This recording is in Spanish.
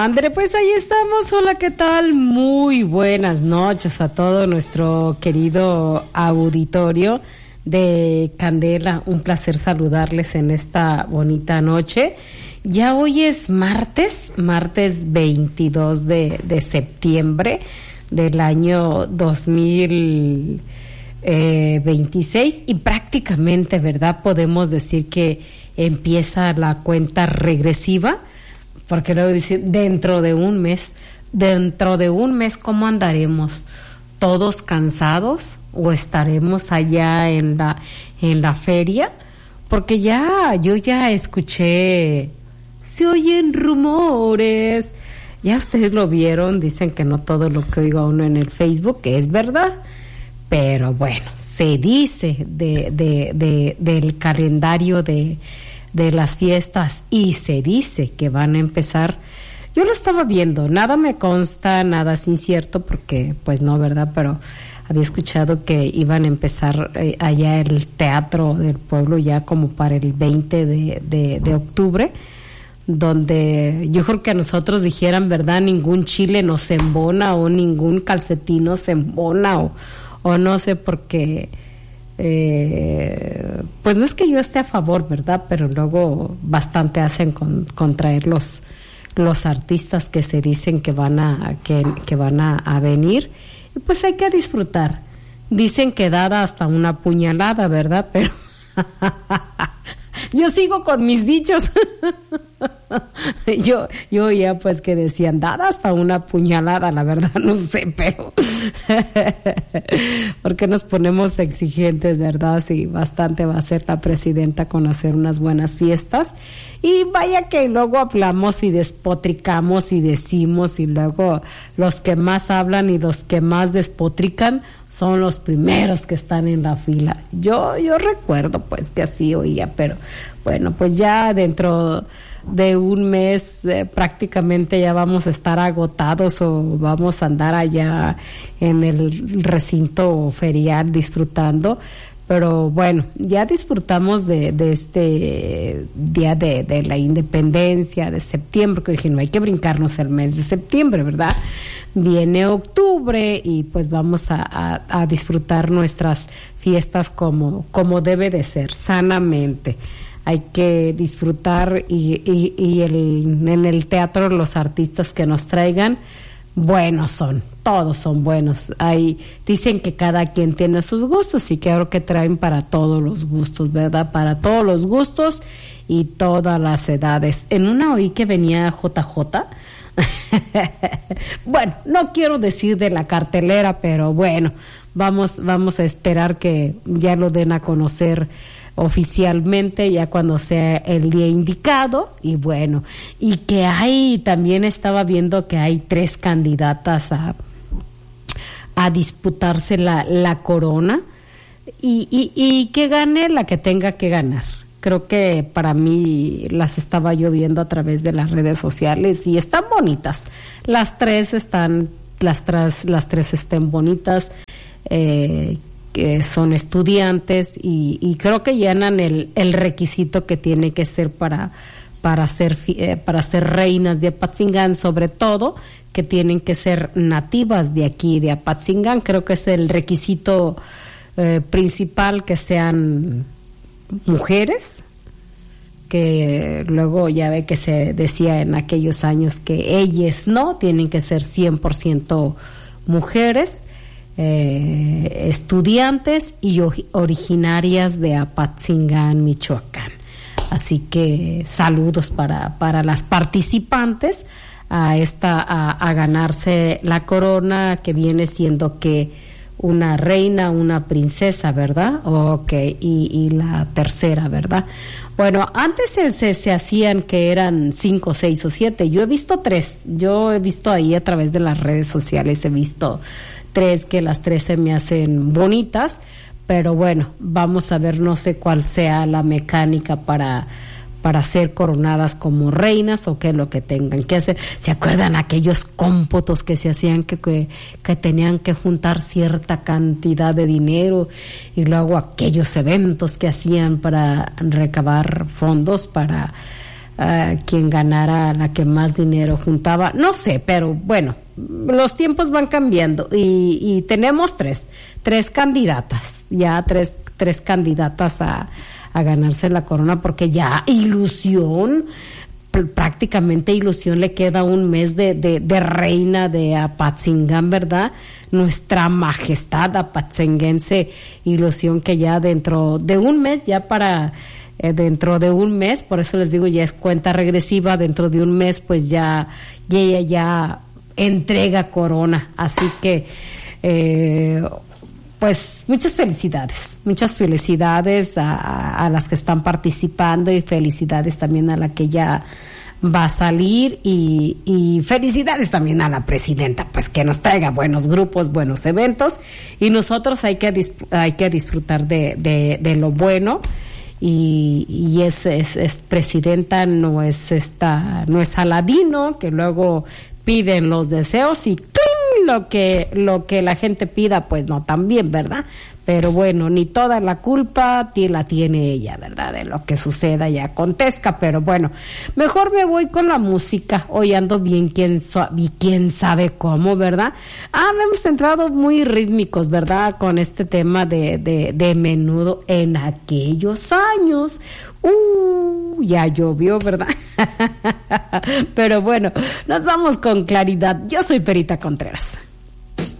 Andre, pues ahí estamos. Hola, ¿qué tal? Muy buenas noches a todo nuestro querido auditorio de Candela. Un placer saludarles en esta bonita noche. Ya hoy es martes 22 de septiembre del año 2026 y prácticamente, ¿verdad? Podemos decir que empieza la cuenta regresiva, porque luego dicen dentro de un mes, ¿cómo andaremos? ¿Todos cansados o estaremos allá en la feria? Porque yo ya escuché, se oyen rumores, ya ustedes lo vieron, dicen que no todo lo que oiga uno en el Facebook es verdad, pero bueno, se dice del calendario de las fiestas y se dice que van a empezar. Yo lo estaba viendo, nada me consta, nada es incierto porque pues no, ¿verdad? Pero había escuchado que iban a empezar allá el Teatro del Pueblo ya como para el 20 de octubre, donde yo creo que a nosotros dijeran, ¿verdad? Ningún chile nos embona o ningún calcetín nos embona o no sé, porque pues no es que yo esté a favor, ¿verdad? Pero luego bastante hacen con traer los artistas que se dicen que van a venir, y pues hay que disfrutar. Dicen que dada hasta una puñalada, ¿verdad? Pero yo sigo con mis dichos. yo ya pues que decían dada hasta una puñalada, la verdad no sé, pero porque nos ponemos exigentes, ¿verdad? Sí, bastante va a ser la presidenta con hacer unas buenas fiestas, y vaya que luego hablamos y despotricamos y decimos, y luego los que más hablan y los que más despotrican son los primeros que están en la fila. Yo recuerdo pues que así oía, pero bueno, pues ya dentro de un mes prácticamente ya vamos a estar agotados o vamos a andar allá en el recinto ferial disfrutando. Pero bueno, ya disfrutamos de este día de la independencia de septiembre, que dije, no hay que brincarnos el mes de septiembre, ¿verdad? Viene octubre y pues vamos a disfrutar nuestras fiestas como debe de ser, sanamente. Hay que disfrutar y en el teatro los artistas que nos traigan, buenos son, todos son buenos. Dicen que cada quien tiene sus gustos y creo que traen para todos los gustos, ¿verdad? Para todos los gustos y todas las edades. En una oí que venía JJ. Bueno, no quiero decir de la cartelera, pero bueno, vamos a esperar que ya lo den a conocer oficialmente ya cuando sea el día indicado. Y bueno, y que también estaba viendo que hay 3 candidatas a disputarse la corona y que gane la que tenga que ganar. Creo que para mí las estaba yo viendo a través de las redes sociales y están bonitas. Las tres estén bonitas, que son estudiantes y creo que llenan el requisito que tiene que ser para ser reinas de Apatzingán, sobre todo que tienen que ser nativas de aquí de Apatzingán. Creo que es el requisito principal, que sean mujeres, que luego ya ve que se decía en aquellos años que ellas no tienen que ser 100% mujeres, estudiantes y originarias de Apatzingán, Michoacán. Así que saludos para las participantes a ganarse la corona, que viene siendo que una reina, una princesa, ¿verdad? Okay, y la tercera, ¿verdad? Bueno, antes se hacían que eran 5, 6 o 7. Yo he visto 3. Yo he visto ahí a través de las redes sociales, he visto 3, que las 3 se me hacen bonitas, pero bueno, vamos a ver, no sé cuál sea la mecánica para ser coronadas como reinas o qué es lo que tengan que hacer. ¿Se acuerdan aquellos cómputos que se hacían que tenían que juntar cierta cantidad de dinero, y luego aquellos eventos que hacían para recabar fondos para quien ganara, la que más dinero juntaba, no sé, pero bueno, los tiempos van cambiando y tenemos tres candidatas, ya tres candidatas a ganarse la corona, porque ya prácticamente Ilusión le queda un mes de reina de Apatzingán, ¿verdad? Nuestra majestad apatzinguense Ilusión, que ya dentro de un mes, dentro de un mes, por eso les digo, ya es cuenta regresiva, dentro de un mes pues ya ella ya entrega corona, así que pues muchas felicidades a las que están participando, y felicidades también a la que ya va a salir, y felicidades también a la presidenta, pues que nos traiga buenos grupos, buenos eventos, y nosotros hay que disfrutar de lo bueno. Y es presidenta, no es Aladino, que luego piden los deseos y ¡cling! lo que la gente pida, pues no también, ¿verdad? Pero bueno, ni toda la culpa la tiene ella, ¿verdad? De lo que suceda y acontezca, pero bueno, mejor me voy con la música. Hoy ando bien, quién sabe cómo, ¿verdad? Hemos entrado muy rítmicos, ¿verdad? Con este tema de Menudo en aquellos años. Ya llovió, ¿verdad? Pero bueno, nos vamos con Claridad. Yo soy Perita Contreras.